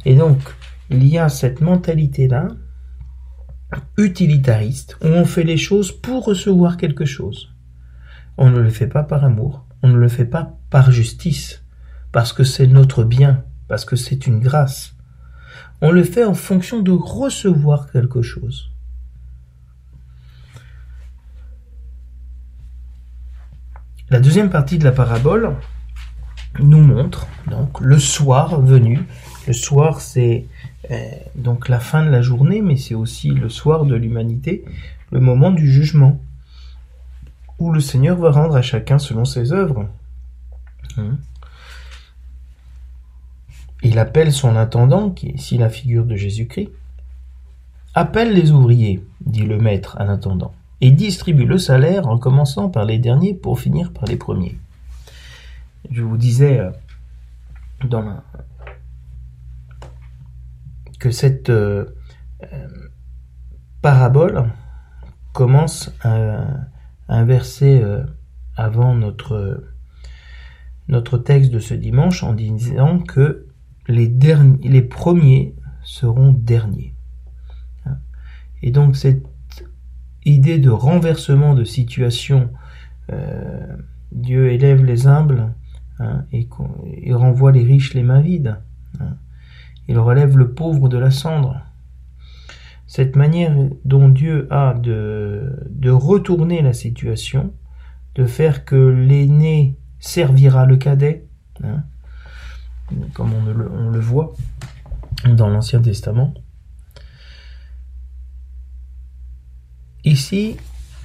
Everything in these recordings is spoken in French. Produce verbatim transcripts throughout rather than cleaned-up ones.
Et donc, il y a cette mentalité-là, utilitariste, où on fait les choses pour recevoir quelque chose. On ne le fait pas par amour, on ne le fait pas par justice, parce que c'est notre bien, parce que c'est une grâce. On le fait en fonction de recevoir quelque chose. La deuxième partie de la parabole nous montre donc le soir venu. Le soir, c'est euh, donc la fin de la journée, mais c'est aussi le soir de l'humanité, le moment du jugement, où le Seigneur va rendre à chacun selon ses œuvres. Hum. Il appelle son intendant, qui est ici la figure de Jésus-Christ. « Appelle les ouvriers, dit le maître à l'intendant, et distribue le salaire en commençant par les derniers pour finir par les premiers. » Je vous disais euh, dans la... que cette euh, euh, parabole commence à, un verset euh, avant notre, notre texte de ce dimanche en disant que les, derniers, les premiers seront derniers. Et donc cette idée de renversement de situation, euh, Dieu élève les humbles hein, et, et renvoie les riches les mains vides. Hein. Il relève le pauvre de la cendre. Cette manière dont Dieu a de, de retourner la situation, de faire que l'aîné servira le cadet, hein, comme on le, on le voit dans l'Ancien Testament. Ici,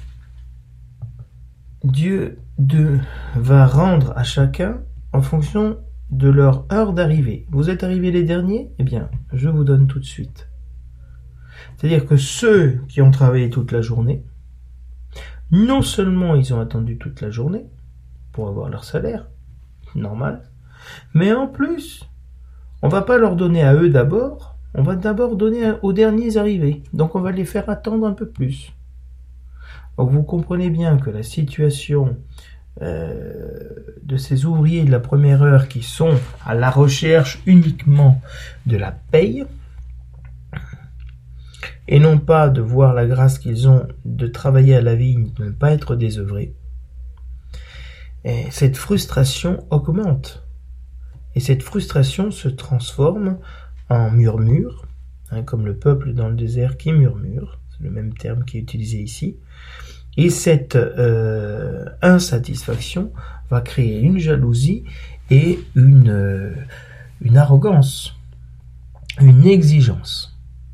Dieu de, va rendre à chacun en fonction de leur heure d'arrivée. Vous êtes arrivés les derniers? Eh bien, je vous donne tout de suite. C'est-à-dire que ceux qui ont travaillé toute la journée, non seulement ils ont attendu toute la journée pour avoir leur salaire, normal, mais en plus, on va pas leur donner à eux d'abord, on va d'abord donner aux derniers arrivés. Donc on va les faire attendre un peu plus. Donc vous comprenez bien que la situation euh, de ces ouvriers de la première heure qui sont à la recherche uniquement de la paye, et non pas de voir la grâce qu'ils ont de travailler à la vigne, de ne pas être désœuvrés, et cette frustration augmente. Et cette frustration se transforme en murmure, hein, comme le peuple dans le désert qui murmure, c'est le même terme qui est utilisé ici. Et cette euh, insatisfaction va créer une jalousie et une, euh, une arrogance, une exigence.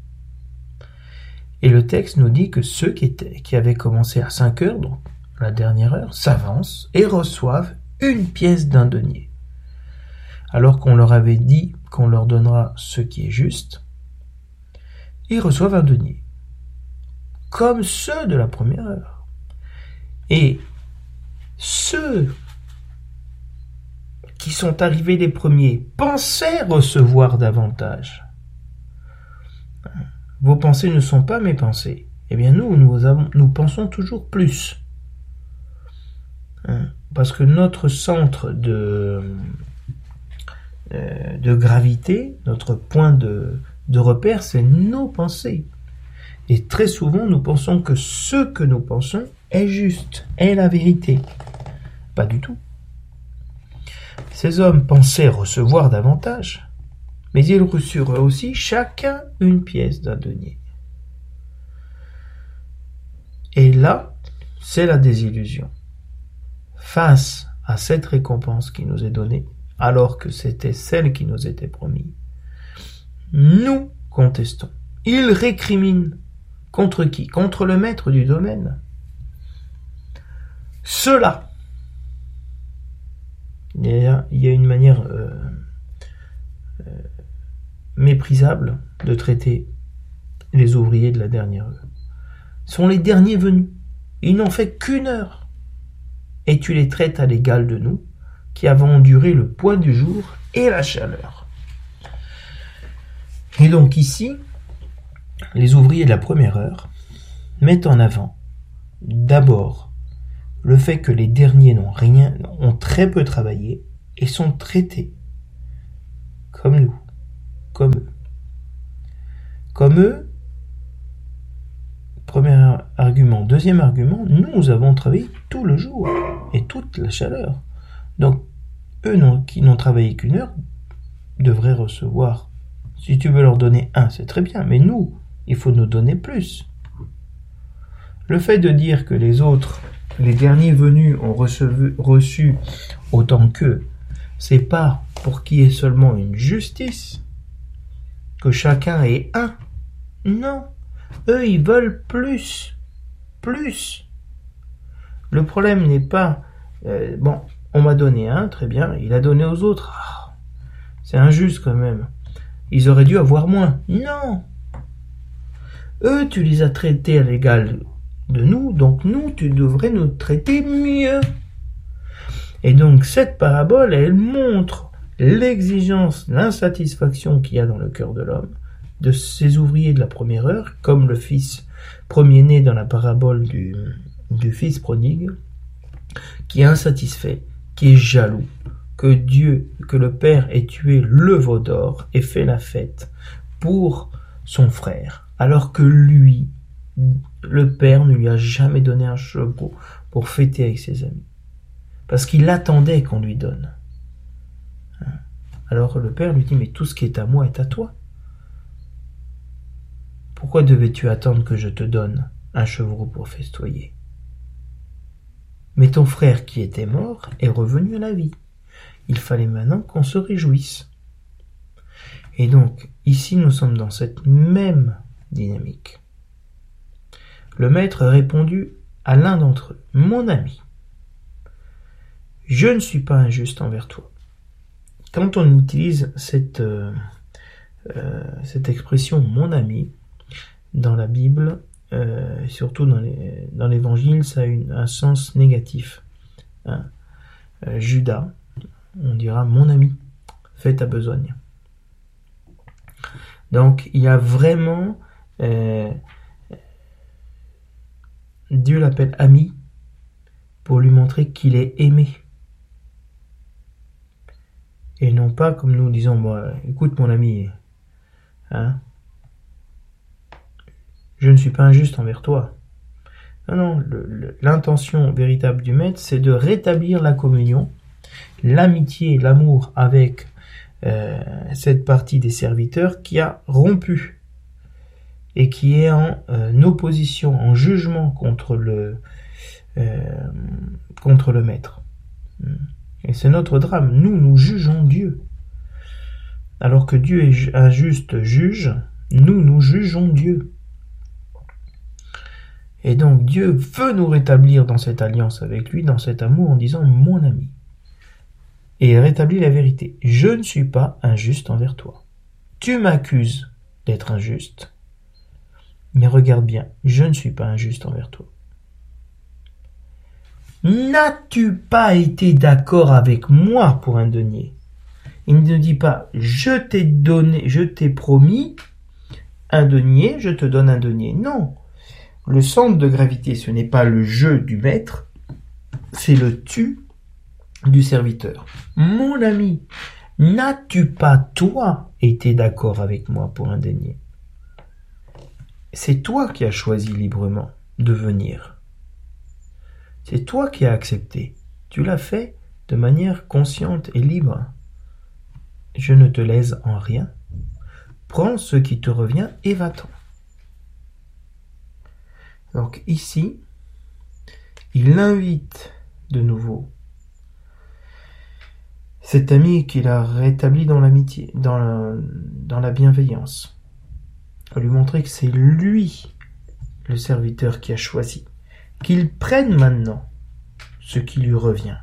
Et le texte nous dit que ceux qui, étaient, qui avaient commencé à cinq heures, donc la dernière heure, s'avancent et reçoivent une pièce d'un denier. Alors qu'on leur avait dit qu'on leur donnera ce qui est juste, ils reçoivent un denier, comme ceux de la première heure. Et ceux qui sont arrivés les premiers pensaient recevoir davantage. Vos pensées ne sont pas mes pensées. Eh bien nous, nous, avons, nous pensons toujours plus. Parce que notre centre de, de gravité, notre point de, de repère, c'est nos pensées. Et très souvent, nous pensons que ce que nous pensons est juste, est la vérité. Pas du tout. Ces hommes pensaient recevoir davantage, mais ils reçurent aussi chacun une pièce d'un denier. Et là, c'est la désillusion. Face à cette récompense qui nous est donnée, alors que c'était celle qui nous était promise, nous contestons. Ils récriminent. Contre qui? Contre le maître du domaine. Cela, il y a, il y a une manière euh, euh, méprisable de traiter les ouvriers de la dernière heure. Ils sont les derniers venus. Ils n'ont fait qu'une heure. Et tu les traites à l'égal de nous, qui avons enduré le poids du jour et la chaleur. Et donc ici, les ouvriers de la première heure mettent en avant d'abord le fait que les derniers n'ont rien, ont très peu travaillé et sont traités comme nous, comme eux. comme eux. Premier argument. Deuxième argument, nous avons travaillé tout le jour et toute la chaleur. Donc, eux non, qui n'ont travaillé qu'une heure devraient recevoir. Si tu veux leur donner un, c'est très bien, mais nous, il faut nous donner plus. Le fait de dire que les autres, les derniers venus ont reçu, reçu autant qu'eux, c'est pas pour qu'il y ait seulement une justice, que chacun ait un. Non, eux ils veulent plus, plus. Le problème n'est pas, euh, bon, on m'a donné un, très bien, il a donné aux autres. Ah, c'est injuste quand même. Ils auraient dû avoir moins. Non. Eux, tu les as traités à l'égal de nous, donc nous, tu devrais nous traiter mieux. Et donc, cette parabole, elle montre l'exigence, l'insatisfaction qu'il y a dans le cœur de l'homme, de ses ouvriers de la première heure, comme le fils premier-né dans la parabole du, du fils prodigue, qui est insatisfait, qui est jaloux, que Dieu, que le Père ait tué le veau d'or et fait la fête pour son frère, alors que lui, le Père ne lui a jamais donné un chevreau pour fêter avec ses amis. Parce qu'il attendait qu'on lui donne. Alors le Père lui dit, mais tout ce qui est à moi est à toi. Pourquoi devais-tu attendre que je te donne un chevreau pour festoyer? Mais ton frère qui était mort est revenu à la vie. Il fallait maintenant qu'on se réjouisse. Et donc, ici nous sommes dans cette même dynamique. Le maître a répondu à l'un d'entre eux, mon ami, je ne suis pas injuste envers toi. Quand on utilise cette, euh, euh, cette expression mon ami dans la Bible, euh, surtout dans, les, dans l'évangile, ça a une, un sens négatif. Hein. Euh, Judas, on dira mon ami, fais ta besogne. Donc il y a vraiment, euh, Dieu l'appelle ami pour lui montrer qu'il est aimé. Et non pas comme nous disons, bah, écoute mon ami, hein, je ne suis pas injuste envers toi. Non, non, le, le, l'intention véritable du maître, c'est de rétablir la communion, l'amitié, l'amour avec euh, cette partie des serviteurs qui a rompu et qui est en euh, opposition, en jugement contre le, euh, contre le maître. Et c'est notre drame. Nous, nous jugeons Dieu. Alors que Dieu est un juste juge, nous, nous jugeons Dieu. Et donc Dieu veut nous rétablir dans cette alliance avec lui, dans cet amour, en disant « mon ami ». Et il rétablit la vérité. Je ne suis pas injuste envers toi. Tu m'accuses d'être injuste, mais regarde bien, je ne suis pas injuste envers toi. N'as-tu pas été d'accord avec moi pour un denier? Il ne dit pas, je t'ai donné, je t'ai promis un denier, je te donne un denier. Non. Le centre de gravité, ce n'est pas le je du maître, c'est le tu du serviteur. Mon ami, n'as-tu pas, toi, été d'accord avec moi pour un denier? C'est toi qui as choisi librement de venir. C'est toi qui as accepté. Tu l'as fait de manière consciente et libre. Je ne te lèse en rien. Prends ce qui te revient et va-t'en. Donc ici, il invite de nouveau cet ami qu'il a rétabli dans l'amitié, dans la, dans la bienveillance, à lui montrer que c'est lui, le serviteur, qui a choisi. Qu'il prenne maintenant ce qui lui revient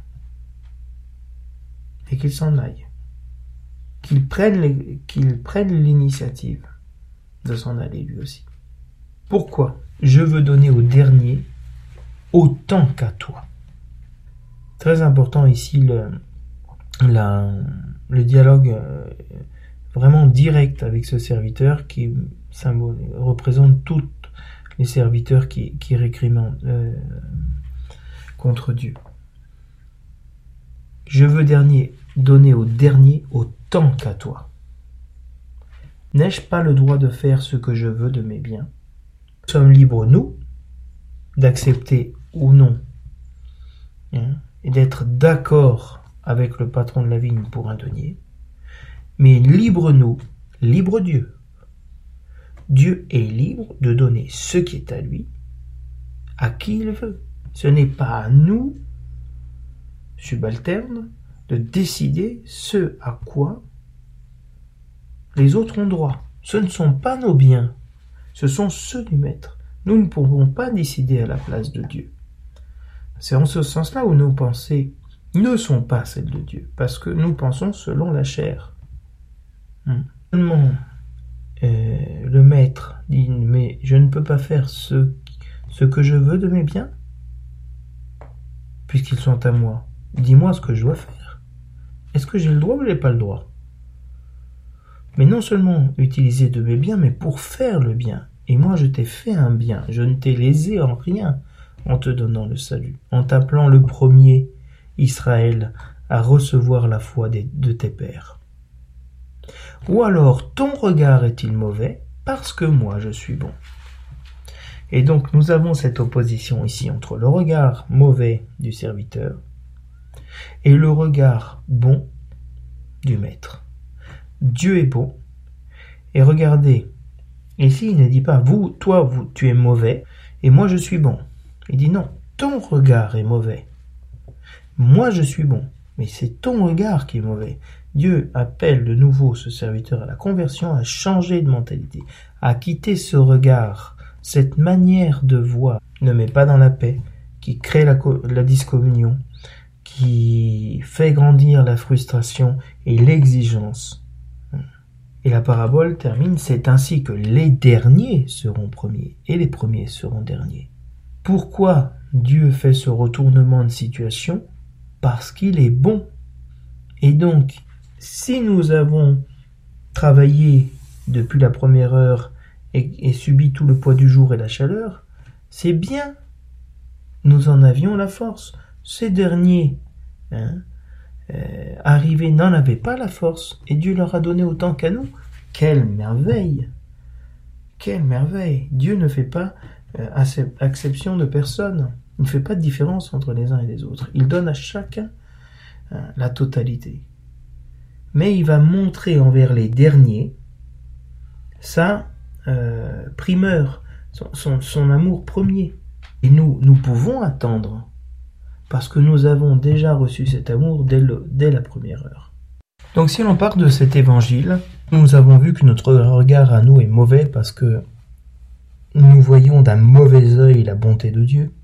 et qu'il s'en aille. Qu'il prenne, les, qu'il prenne l'initiative de s'en aller lui aussi. Pourquoi? Je veux donner au dernier autant qu'à toi. Très important ici le, la, le dialogue vraiment direct avec ce serviteur qui symbole, représente tout les serviteurs qui, qui récriment euh, contre Dieu. Je veux dernier donner au dernier autant qu'à toi. N'ai-je pas le droit de faire ce que je veux de mes biens? Nous sommes libres, nous, d'accepter ou non, hein, et d'être d'accord avec le patron de la vigne pour un denier. Mais libre nous, libre Dieu. Dieu est libre de donner ce qui est à lui, à qui il veut. Ce n'est pas à nous, subalternes, de décider ce à quoi les autres ont droit. Ce ne sont pas nos biens, ce sont ceux du maître. Nous ne pouvons pas décider à la place de Dieu. C'est en ce sens-là où nos pensées ne sont pas celles de Dieu, parce que nous pensons selon la chair. Hum. Seulement, euh, le maître dit, mais je ne peux pas faire ce, ce que je veux de mes biens, puisqu'ils sont à moi. Dis-moi ce que je dois faire. Est-ce que j'ai le droit ou j'ai pas le droit? Mais non seulement utiliser de mes biens, mais pour faire le bien. Et moi, je t'ai fait un bien. Je ne t'ai lésé en rien en te donnant le salut, en t'appelant le premier Israël à recevoir la foi des, de tes pères. Ou alors, ton regard est-il mauvais parce que moi, je suis bon? Et donc, nous avons cette opposition ici entre le regard mauvais du serviteur et le regard bon du maître. Dieu est bon. Et regardez, ici il ne dit pas, vous, toi, vous, tu es mauvais, et moi je suis bon. Il dit non, ton regard est mauvais. Moi je suis bon, mais c'est ton regard qui est mauvais. Dieu appelle de nouveau ce serviteur à la conversion, à changer de mentalité, à quitter ce regard, cette manière de voir, ne met pas dans la paix, qui crée la, la discommunion, qui fait grandir la frustration et l'exigence. Et la parabole termine, c'est ainsi que les derniers seront premiers et les premiers seront derniers. Pourquoi Dieu fait ce retournement de situation? Parce qu'il est bon. Et donc, si nous avons travaillé depuis la première heure et, et subi tout le poids du jour et la chaleur, c'est bien. Nous en avions la force. Ces derniers, hein, Euh, arrivés n'en avaient pas la force et Dieu leur a donné autant qu'à nous. Quelle merveille! Quelle merveille! Dieu ne fait pas euh, acception de personne. Il ne fait pas de différence entre les uns et les autres. Il donne à chacun euh, la totalité. Mais il va montrer envers les derniers sa euh, primeur, son, son, son amour premier. Et nous, nous pouvons attendre parce que nous avons déjà reçu cet amour dès, le, dès la première heure. Donc si l'on part de cet évangile, nous avons vu que notre regard à nous est mauvais parce que nous voyons d'un mauvais œil la bonté de Dieu.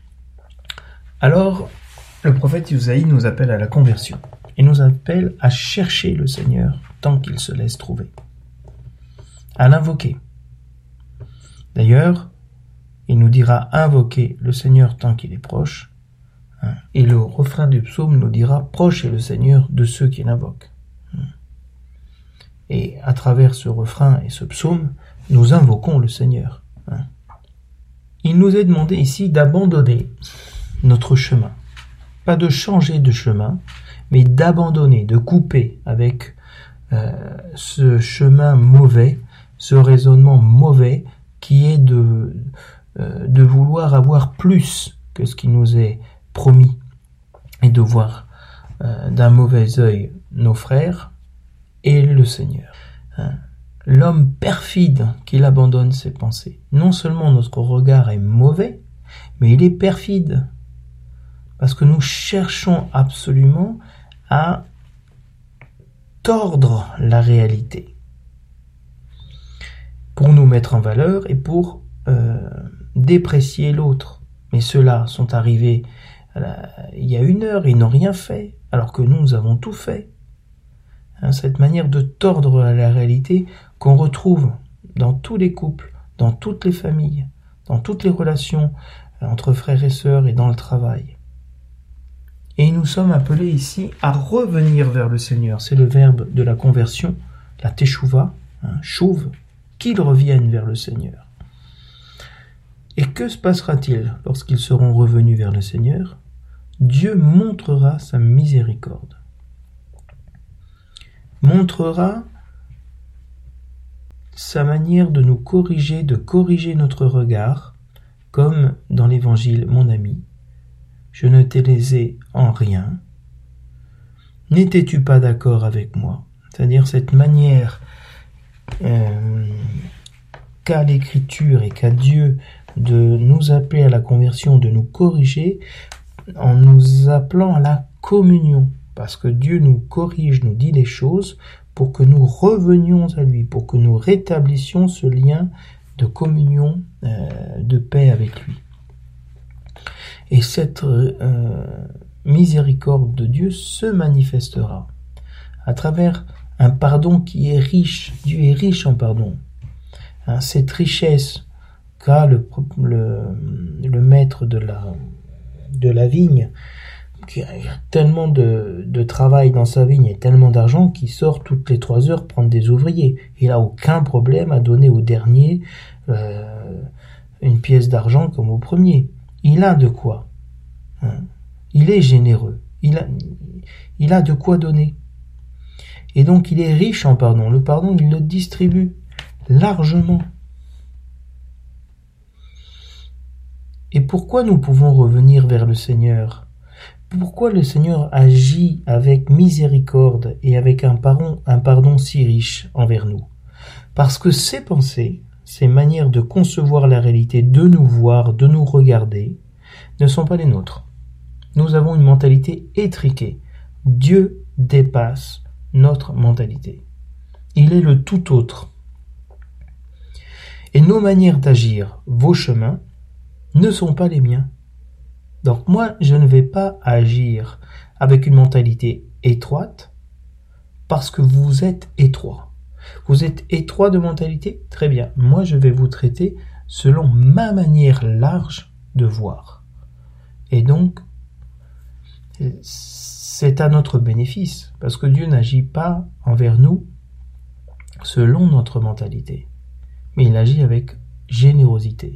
Alors, le prophète Isaïe nous appelle à la conversion et nous appelle à chercher le Seigneur tant qu'il se laisse trouver, à l'invoquer. D'ailleurs, il nous dira invoquer le Seigneur tant qu'il est proche. Et le refrain du psaume nous dira « Proche est le Seigneur de ceux qui l'invoquent ». Et à travers ce refrain et ce psaume, nous invoquons le Seigneur. Il nous est demandé ici d'abandonner notre chemin. Pas de changer de chemin, mais d'abandonner, de couper avec euh, ce chemin mauvais, ce raisonnement mauvais qui est de, euh, de vouloir avoir plus que ce qui nous est promis et de voir euh, d'un mauvais œil nos frères et le Seigneur. Hein. L'homme perfide qu'il abandonne ses pensées. Non seulement notre regard est mauvais, mais il est perfide. Parce que nous cherchons absolument à tordre la réalité pour nous mettre en valeur et pour euh, déprécier l'autre. Mais ceux-là sont arrivés il y a une heure, ils n'ont rien fait, alors que nous, nous avons tout fait. Hein, cette manière de tordre la réalité qu'on retrouve dans tous les couples, dans toutes les familles, dans toutes les relations entre frères et sœurs et dans le travail. Et nous sommes appelés ici à revenir vers le Seigneur. C'est le verbe de la conversion, la teshuva, hein, chouve, qu'ils reviennent vers le Seigneur. Et que se passera-t-il lorsqu'ils seront revenus vers le Seigneur? Dieu montrera sa miséricorde. Montrera sa manière de nous corriger, de corriger notre regard, comme dans l'évangile, mon ami, je ne t'ai lésé en rien. N'étais-tu pas d'accord avec moi? C'est-à-dire cette manière euh, qu'a l'Écriture et qu'a Dieu de nous appeler à la conversion, de nous corriger, en nous appelant à la communion. Parce que Dieu nous corrige, nous dit les choses pour que nous revenions à lui, pour que nous rétablissions ce lien de communion, euh, de paix avec lui. Et cette euh, miséricorde de Dieu se manifestera à travers un pardon qui est riche. Dieu est riche en pardon. Hein, cette richesse qu'a le, le, le maître de la, de la vigne, il y a tellement de, de travail dans sa vigne et tellement d'argent qu'il sort toutes les trois heures prendre des ouvriers. Il n'a aucun problème à donner au dernier euh, une pièce d'argent comme au premier. Il a de quoi. Hein. Il est généreux. Il a, il a de quoi donner. Et donc il est riche en pardon. Le pardon, il le distribue largement. Et pourquoi nous pouvons revenir vers le Seigneur ? Pourquoi le Seigneur agit avec miséricorde et avec un pardon, un pardon si riche envers nous? Parce que ses pensées, ses manières de concevoir la réalité, de nous voir, de nous regarder, ne sont pas les nôtres. Nous avons une mentalité étriquée. Dieu dépasse notre mentalité. Il est le tout autre. Et nos manières d'agir, vos chemins, ne sont pas les miens. Donc moi, je ne vais pas agir avec une mentalité étroite parce que vous êtes étroit. Vous êtes étroit de mentalité? Très bien. Moi, je vais vous traiter selon ma manière large de voir. Et donc, c'est à notre bénéfice parce que Dieu n'agit pas envers nous selon notre mentalité, mais il agit avec générosité.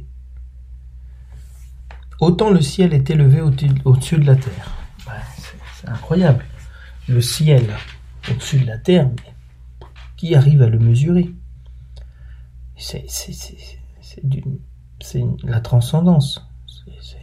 Autant le ciel est élevé au-dessus de la terre. Ben, c'est, c'est incroyable. Le ciel au-dessus de la terre, mais qui arrive à le mesurer? C'est, c'est, c'est, c'est, du, c'est la transcendance. C'est, c'est...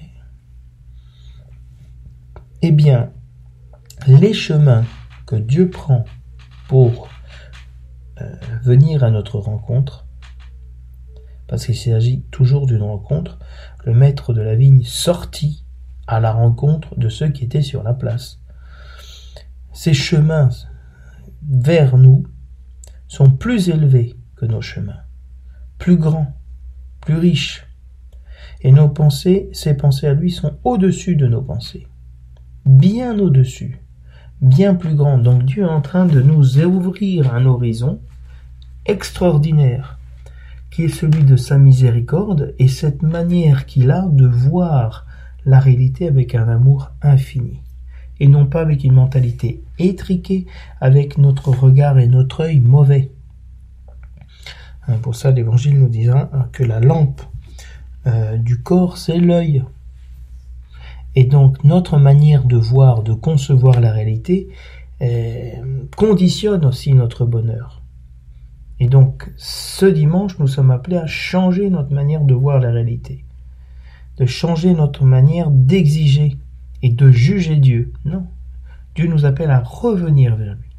Eh bien, les chemins que Dieu prend pour euh, venir à notre rencontre, parce qu'il s'agit toujours d'une rencontre, le maître de la vigne sortit à la rencontre de ceux qui étaient sur la place. Ces chemins vers nous sont plus élevés que nos chemins, plus grands, plus riches. Et nos pensées, ses pensées à lui sont au-dessus de nos pensées, bien au-dessus, bien plus grands. Donc Dieu est en train de nous ouvrir un horizon extraordinaire, qui est celui de sa miséricorde et cette manière qu'il a de voir la réalité avec un amour infini, et non pas avec une mentalité étriquée, avec notre regard et notre œil mauvais. Pour ça, l'Évangile nous dira que la lampe euh, du corps, c'est l'œil. Et donc, notre manière de voir, de concevoir la réalité, euh, conditionne aussi notre bonheur. Et donc, ce dimanche, nous sommes appelés à changer notre manière de voir la réalité, de changer notre manière d'exiger et de juger Dieu. Non, Dieu nous appelle à revenir vers lui.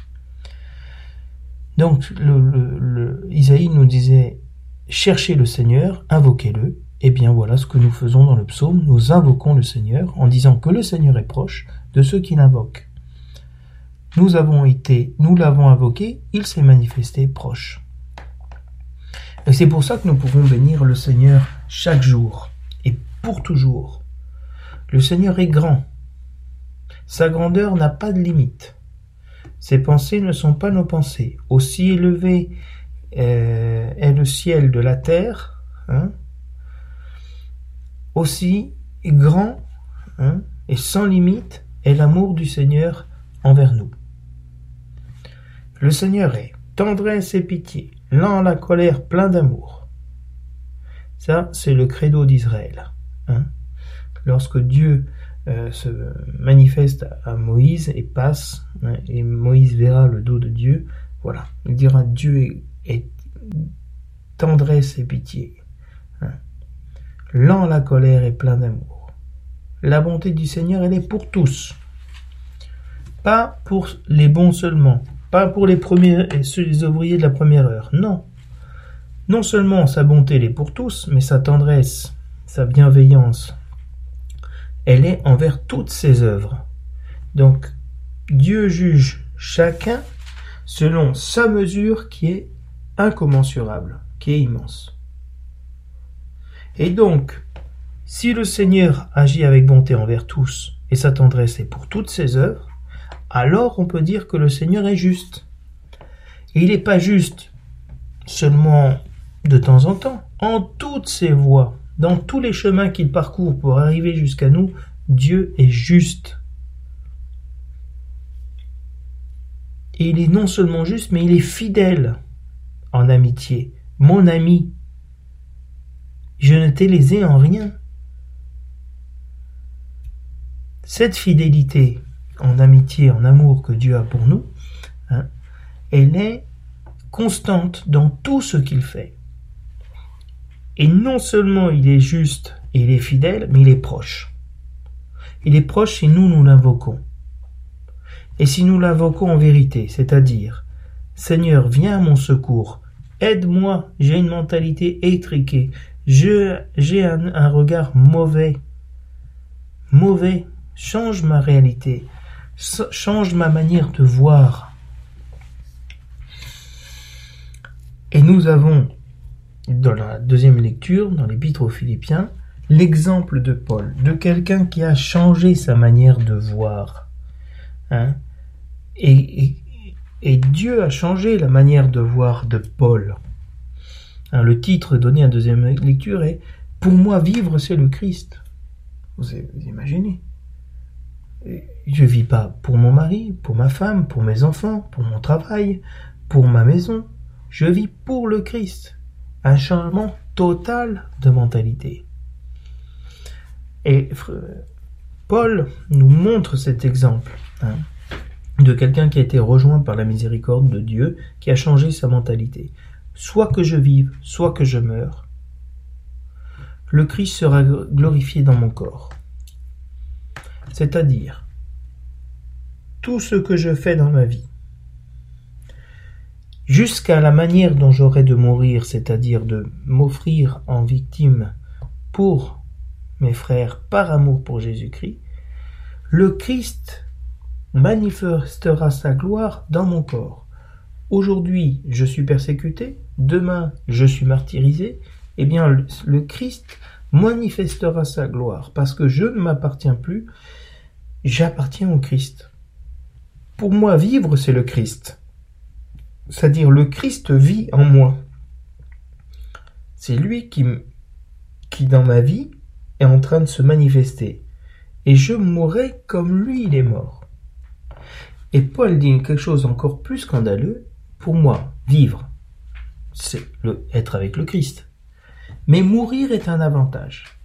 Donc, le, le, le, Isaïe nous disait, cherchez le Seigneur, invoquez-le. Eh bien, voilà ce que nous faisons dans le psaume, nous invoquons le Seigneur en disant que le Seigneur est proche de ceux qui l'invoquent. Nous avons été, nous l'avons invoqué, il s'est manifesté proche. Et c'est pour ça que nous pouvons bénir le Seigneur chaque jour et pour toujours. Le Seigneur est grand. Sa grandeur n'a pas de limite. Ses pensées ne sont pas nos pensées. Aussi élevé euh, est le ciel de la terre, hein, aussi grand hein, et sans limite est l'amour du Seigneur envers nous. Le Seigneur est tendresse et pitié, lent à la colère, plein d'amour. Ça, c'est le credo d'Israël. Hein. Lorsque Dieu euh, se manifeste à Moïse et passe, hein, et Moïse verra le dos de Dieu, voilà, il dira Dieu est, est tendresse et pitié. Hein. Lent à la colère et plein d'amour. La bonté du Seigneur, elle est pour tous. Pas pour les bons seulement. Pas pour les premiers, les ouvriers de la première heure. Non. Non seulement sa bonté, elle est pour tous, mais sa tendresse, sa bienveillance, elle est envers toutes ses œuvres. Donc, Dieu juge chacun selon sa mesure qui est incommensurable, qui est immense. Et donc, si le Seigneur agit avec bonté envers tous, et sa tendresse est pour toutes ses œuvres, alors on peut dire que le Seigneur est juste. Et il n'est pas juste seulement de temps en temps, en toutes ses voies, dans tous les chemins qu'il parcourt pour arriver jusqu'à nous, Dieu est juste. Et il est non seulement juste, mais il est fidèle en amitié. Mon ami, je ne t'ai lésé en rien. Cette fidélité en amitié, en amour que Dieu a pour nous, hein, elle est constante dans tout ce qu'il fait. Et non seulement il est juste et il est fidèle, mais il est proche. Il est proche si nous, nous l'invoquons. Et si nous l'invoquons en vérité, c'est-à-dire, Seigneur, viens à mon secours, aide-moi, j'ai une mentalité étriquée, je, j'ai un, un regard mauvais, mauvais, change ma réalité, change ma manière de voir. Et nous avons, dans la deuxième lecture, dans l'Épître aux Philippiens, l'exemple de Paul, de quelqu'un qui a changé sa manière de voir. Hein? Et, et, et Dieu a changé la manière de voir de Paul. Hein, le titre donné à la deuxième lecture est « Pour moi, vivre, c'est le Christ ». Vous, vous imaginez? Je ne vis pas pour mon mari, pour ma femme, pour mes enfants, pour mon travail, pour ma maison. Je vis pour le Christ. Un changement total de mentalité. Et Paul nous montre cet exemple hein, de quelqu'un qui a été rejoint par la miséricorde de Dieu, qui a changé sa mentalité. Soit que je vive, soit que je meure, le Christ sera glorifié dans mon corps. C'est-à-dire, tout ce que je fais dans ma vie, jusqu'à la manière dont j'aurai de mourir, c'est-à-dire de m'offrir en victime pour mes frères par amour pour Jésus-Christ, le Christ manifestera sa gloire dans mon corps. Aujourd'hui, je suis persécuté, demain, je suis martyrisé, eh bien, le, le Christ manifestera sa gloire, parce que je ne m'appartiens plus, j'appartiens au Christ. Pour moi, vivre, c'est le Christ. C'est-à-dire, le Christ vit en moi. C'est lui qui, qui, dans ma vie, est en train de se manifester. Et je mourrai comme lui, il est mort. Et Paul dit quelque chose encore plus scandaleux. Pour moi, vivre, c'est le, être avec le Christ. Mais mourir est un avantage.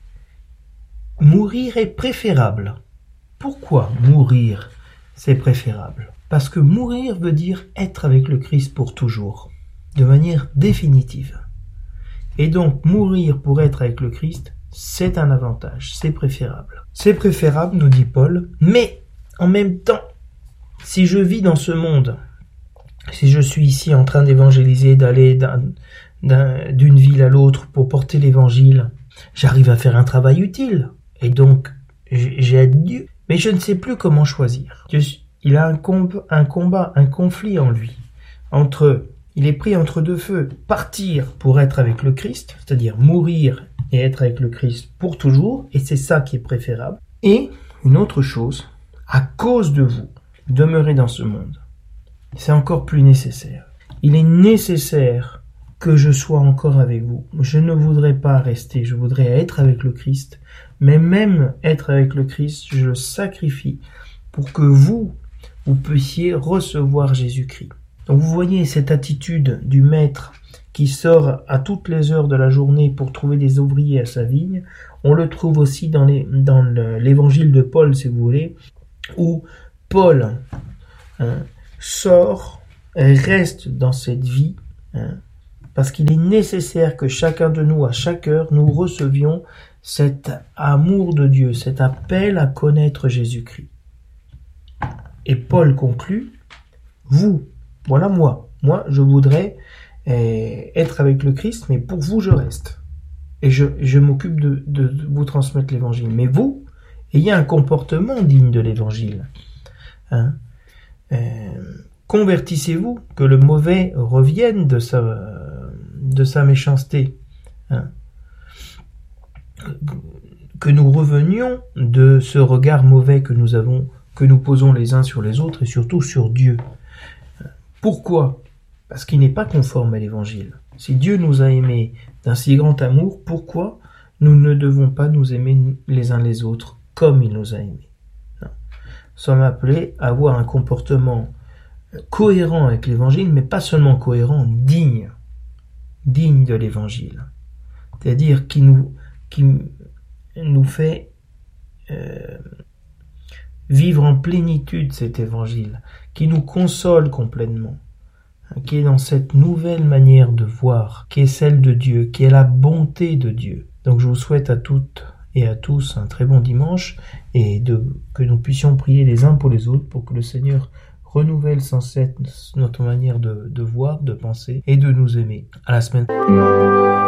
Mourir est préférable. Pourquoi mourir, c'est préférable? Parce que mourir veut dire être avec le Christ pour toujours, de manière définitive. Et donc, mourir pour être avec le Christ, c'est un avantage, c'est préférable. C'est préférable, nous dit Paul, mais en même temps, si je vis dans ce monde, si je suis ici en train d'évangéliser, d'aller d'un, d'un, d'une ville à l'autre pour porter l'évangile, j'arrive à faire un travail utile, et donc j'ai Dieu, mais je ne sais plus comment choisir. Il a un, comb, un combat, un conflit en lui, entre, il est pris entre deux feux, partir pour être avec le Christ, c'est-à-dire mourir et être avec le Christ pour toujours, et c'est ça qui est préférable, et une autre chose, à cause de vous, demeurer dans ce monde. C'est encore plus nécessaire. Il est nécessaire que je sois encore avec vous. Je ne voudrais pas rester, je voudrais être avec le Christ, mais même être avec le Christ, je le sacrifie pour que vous, vous puissiez recevoir Jésus-Christ. Donc vous voyez cette attitude du maître qui sort à toutes les heures de la journée pour trouver des ouvriers à sa vigne. On le trouve aussi dans, les, dans le, l'évangile de Paul, si vous voulez, où Paul hein, sort et reste dans cette vie hein, parce qu'il est nécessaire que chacun de nous, à chaque heure, nous recevions cet amour de Dieu, cet appel à connaître Jésus-Christ. Et Paul conclut, vous, voilà moi, moi je voudrais eh, être avec le Christ, mais pour vous je reste. Et je, je m'occupe de, de, de vous transmettre l'évangile. Mais vous, ayez un comportement digne de l'évangile. Hein eh, convertissez-vous, que le mauvais revienne de sa, de sa méchanceté. Hein que nous revenions de ce regard mauvais que nous avons, que nous posons les uns sur les autres et surtout sur Dieu. Pourquoi ? Parce qu'il n'est pas conforme à l'évangile. Si Dieu nous a aimés d'un si grand amour, pourquoi nous ne devons pas nous aimer les uns les autres comme il nous a aimés ? Non. Nous sommes appelés à avoir un comportement cohérent avec l'évangile, mais pas seulement cohérent, digne, digne de l'évangile. C'est-à-dire qui nous, qui nous fait euh, vivre en plénitude cet évangile, qui nous console complètement, qui est dans cette nouvelle manière de voir, qui est celle de Dieu, qui est la bonté de Dieu. Donc je vous souhaite à toutes et à tous un très bon dimanche et de, que nous puissions prier les uns pour les autres pour que le Seigneur renouvelle sans cesse notre manière de, de voir, de penser et de nous aimer. À la semaine prochaine.